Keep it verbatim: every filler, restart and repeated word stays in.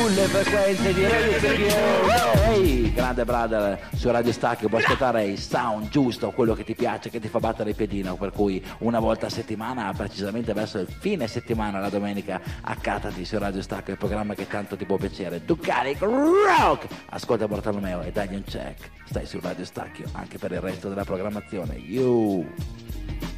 sulle frequenze di Radio Stacchio. Ehi, grande brother, su Radio Stacchio puoi ascoltare il sound giusto, quello che ti piace, che ti fa battere il piedino, per cui una volta a settimana, precisamente verso il fine settimana, la domenica, accattati su Radio Stacchio, il programma che tanto ti può piacere. Ducati Rock! Ascolta Bartolomeo e dagli un check. Stai su Radio Stacchio anche per il resto della programmazione. You!